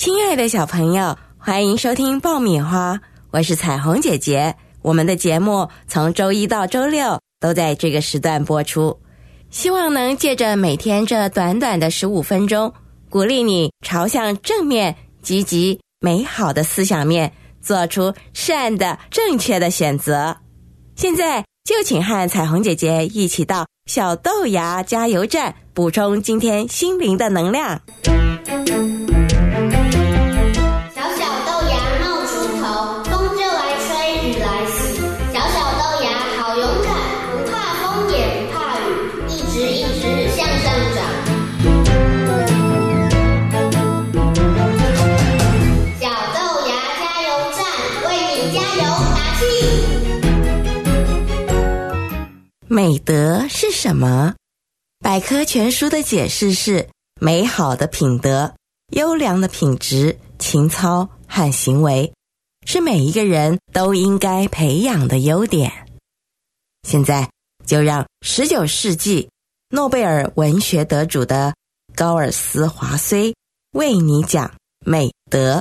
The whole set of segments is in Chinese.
亲爱的小朋友，欢迎收听爆米花，我是彩虹姐姐。我们的节目从周一到周六都在这个时段播出，希望能借着每天这短短的15分钟，鼓励你朝向正面、积极、美好的思想面，做出善的、正确的选择。现在就请和彩虹姐姐一起到小豆芽加油站，补充今天心灵的能量。美德是什么？百科全书的解释是：美好的品德、优良的品质、情操和行为，是每一个人都应该培养的优点。现在就让19世纪诺贝尔文学得主的高尔斯华绥为你讲美德。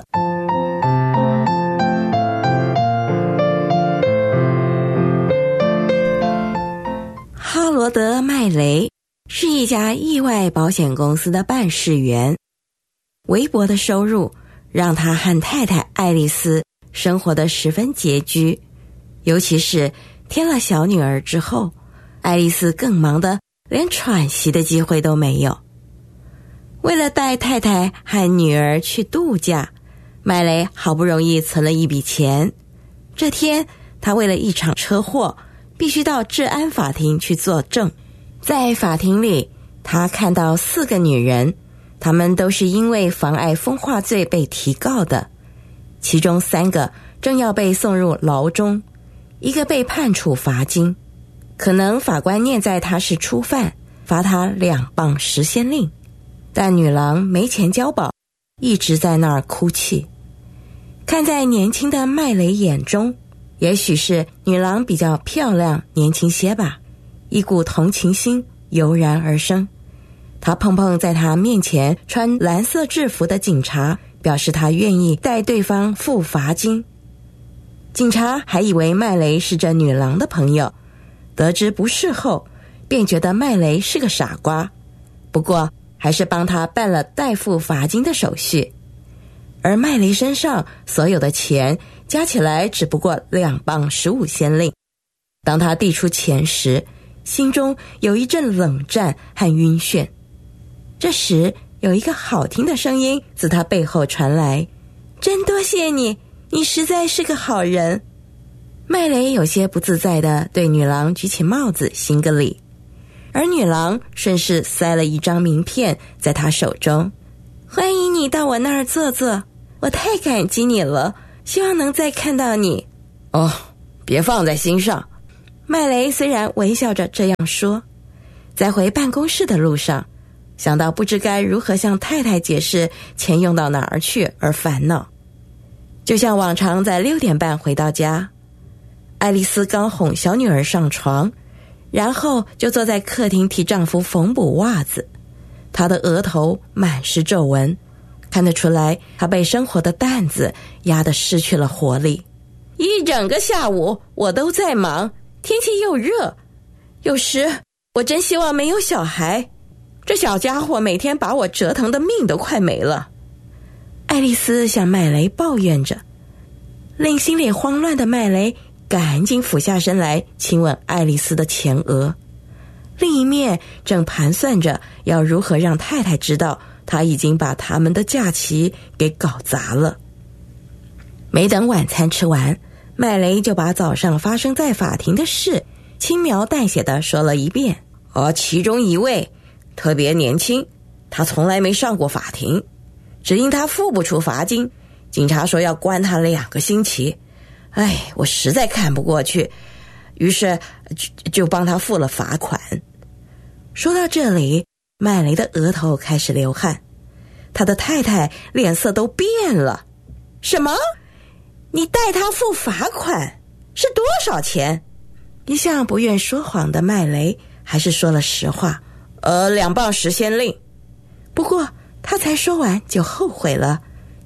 哈罗德·麦雷是一家意外保险公司的办事员，微薄的收入让他和太太爱丽丝生活得十分拮据，尤其是添了小女儿之后，爱丽丝更忙得连喘息的机会都没有。为了带太太和女儿去度假，麦雷好不容易存了一笔钱。这天，他为了一场车祸必须到治安法庭去作证。在法庭里，他看到4个女人，她们都是因为妨碍风化罪被提告的，其中3个正要被送入牢中，1个被判处罚金，可能法官念在他是初犯，罚他2磅10先令，但女郎没钱交保，一直在那儿哭泣。看在年轻的麦雷眼中，也许是女郎比较漂亮年轻些吧，一股同情心油然而生。他碰碰在他面前穿蓝色制服的警察，表示他愿意代对方付罚金。警察还以为麦雷是这女郎的朋友，得知不是后，便觉得麦雷是个傻瓜，不过还是帮他办了代付罚金的手续。而麦雷身上所有的钱加起来只不过2磅15先令。当他递出钱时，心中有一阵冷战和晕眩。这时有一个好听的声音自他背后传来：真多谢你，你实在是个好人。麦雷有些不自在地对女郎举起帽子行个礼，而女郎顺势塞了一张名片在他手中：欢迎你到我那儿坐坐，我太感激你了，希望能再看到你。哦，别放在心上。麦雷虽然微笑着这样说，在回办公室的路上，想到不知该如何向太太解释钱用到哪儿去而烦恼。就像往常在6点半回到家，爱丽丝刚哄小女儿上床，然后就坐在客厅替丈夫缝补袜子。她的额头满是皱纹，看得出来她被生活的担子压得失去了活力。一整个下午我都在忙，天气又热，有时我真希望没有小孩，这小家伙每天把我折腾的命都快没了。爱丽丝向麦雷抱怨着，令心里慌乱的麦雷赶紧俯下身来亲吻爱丽丝的前额，另一面正盘算着要如何让太太知道他已经把他们的假期给搞砸了。没等晚餐吃完，麦雷就把早上发生在法庭的事轻描淡写地说了一遍。其中一位特别年轻，他从来没上过法庭，只因他付不出罚金，警察说要关他2个星期。我实在看不过去，于是就帮他付了罚款。说到这里，麦雷的额头开始流汗，他的太太脸色都变了。什么？你代他付罚款？是多少钱？一向不愿说谎的麦雷还是说了实话，2磅10先令。不过他才说完就后悔了，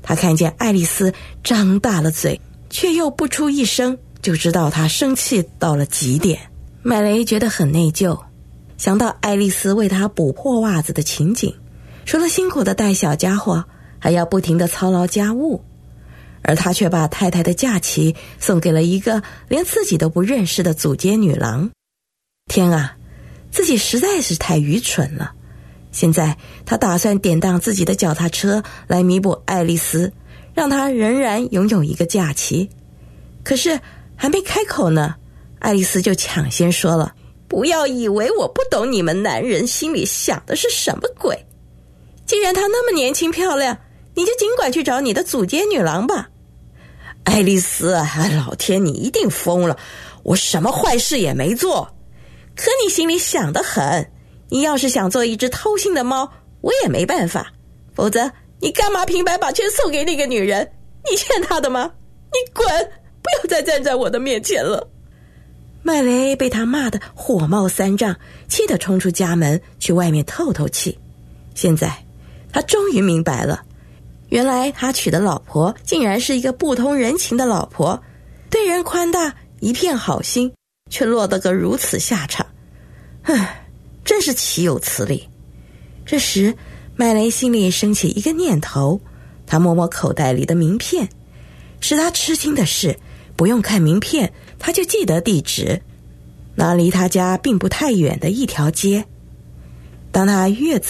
他看见爱丽丝张大了嘴，却又不出一声，就知道她生气到了极点。麦雷觉得很内疚，想到爱丽丝为他补破袜子的情景，除了辛苦的带小家伙，还要不停地操劳家务，而他却把太太的假期送给了一个连自己都不认识的阻街女郎。天啊，自己实在是太愚蠢了。现在他打算典当自己的脚踏车来弥补爱丽丝，让她仍然拥有一个假期。可是还没开口呢，爱丽丝就抢先说了：不要以为我不懂你们男人心里想的是什么鬼，既然她那么年轻漂亮，你就尽管去找你的阻街女郎吧。爱丽丝啊，老天，你一定疯了，我什么坏事也没做。可你心里想得很，你要是想做一只偷腥的猫，我也没办法，否则你干嘛平白把钱送给那个女人？你欠她的吗？你滚，不要再站在我的面前了。麦雷被他骂得火冒三丈，气得冲出家门去外面透透气。现在他终于明白了，原来他娶的老婆竟然是一个不通人情的老婆，对人宽大，一片好心，却落得个如此下场。真是岂有此理。这时麦雷心里升起一个念头，他摸摸口袋里的名片。使他吃惊的是，不用看名片，他就记得地址，那离他家并不太远的一条街。当他越走